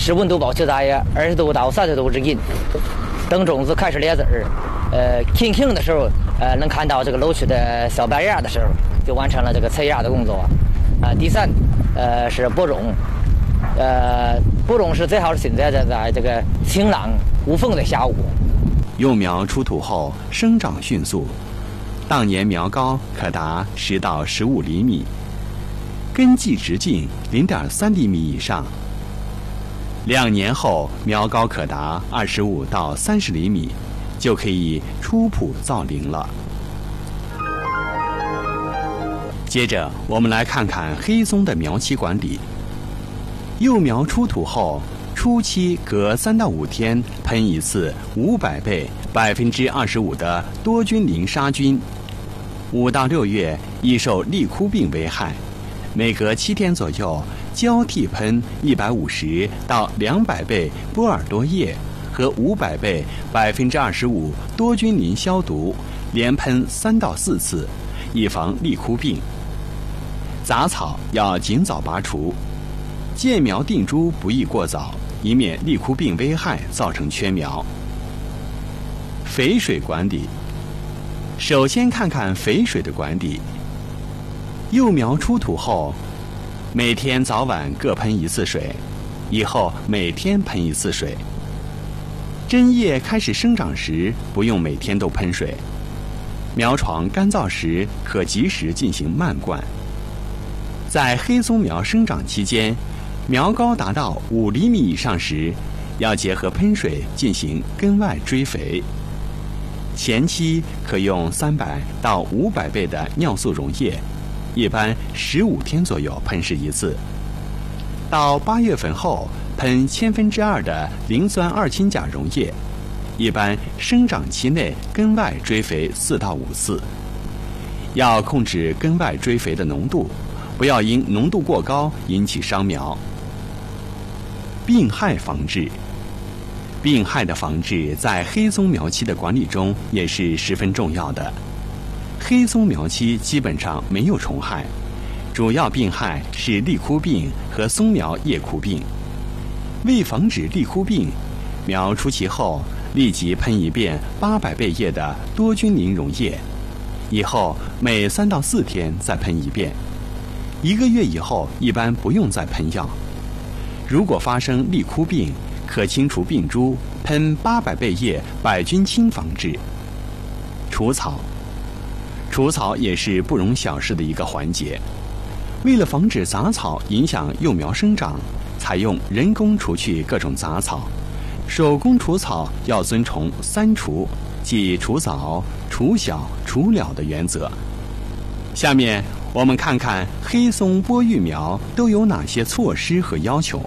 使温度保持在20度到30度之间。等种子开始结籽儿，青的时候，能看到这个露出的小白芽的时候，就完成了这个采芽的工作。第三，是播种。播种是最好是选择在这个晴朗无风的下午。 幼苗出土后生长迅速，当年苗高可达10到15厘米，根际直径0.3厘米以上。2年后，苗高可达25到30厘米，就可以出圃造林了。接着，我们来看看黑松的苗期管理。幼苗出土后，初期隔3到5天喷一次500倍25%的多菌磷杀菌。5到6月易受立枯病危害，每隔7天左右交替喷150到200倍波尔多液和500倍25%多菌磷消毒，连喷3到4次，以防立枯病。杂草要尽早拔除，见苗定株不宜过早，以免立枯病危害造成缺苗。肥水管理，首先看看肥水的管理。幼苗出土后，每天早晚各喷1次水，以后每天喷1次水。针叶开始生长时，不用每天都喷水。苗床干燥时，可及时进行漫灌。在黑松苗生长期间，苗高达到5厘米以上时，要结合喷水进行根外追肥。前期可用300到500倍的尿素溶液，一般15天左右喷施1次。到8月份后，喷2/1000的磷酸2氢钾溶液，一般生长期内根外追肥4到5次。要控制根外追肥的浓度，不要因浓度过高引起伤苗。病害防治，病害的防治在黑松苗期的管理中也是十分重要的。黑松苗期基本上没有虫害，主要病害是立枯病和松苗叶枯病。为防止立枯病，苗出奇后立即喷一遍800倍液的多菌磷溶液，以后每3到4天再喷一遍。1个月以后一般不用再喷药。如果发生立枯病，可清除病株，喷800倍液百菌清防治。除草，除草也是不容小视的一个环节。为了防止杂草影响幼苗生长，采用人工除去各种杂草。手工除草要遵从3除，即除早、除小、除了的原则。下面我们看看黑松播育苗都有哪些措施和要求。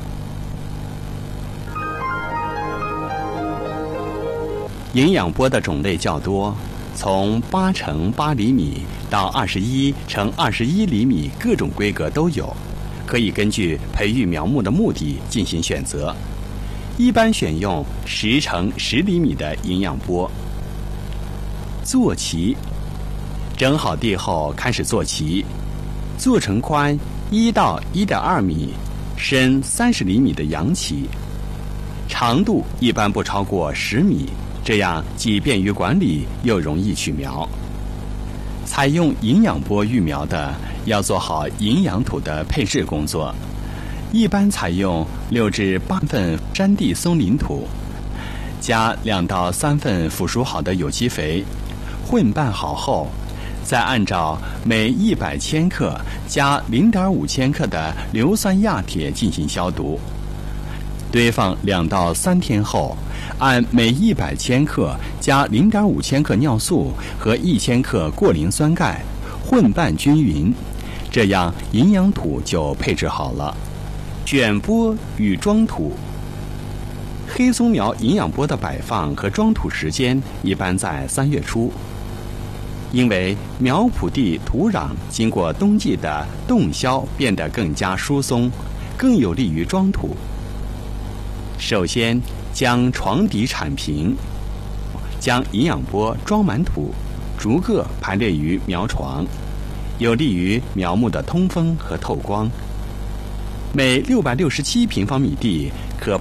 营养播的种类较多，从8乘8厘米到21乘21厘米，各种规格都有，可以根据培育苗木的目的进行选择。一般选用10乘10厘米的营养播。做畦，整好地后开始做畦，做成宽1到1.2米、深30厘米的阳畦，长度一般不超过10米，这样既便于管理又容易取苗。采用营养播育苗的，要做好营养土的配置工作。一般采用6至8份山地松林土，加2到3份腐熟好的有机肥，混拌好后，再按照每100千克加0.5千克的硫酸亚铁进行消毒。堆放2到3天后，按每100千克加0.5千克尿素和1千克过磷酸钙，混拌均匀，这样营养土就配置好了。选播与装土，黑松苗营养播的摆放和装土时间一般在3月初，因为苗圃地土壤经过冬季的冻消变得更加疏松，更有利于装土。首先将床底铲平，将营养播装满土，逐个排列于苗床，有利于苗木的通风和透光。每667平方米地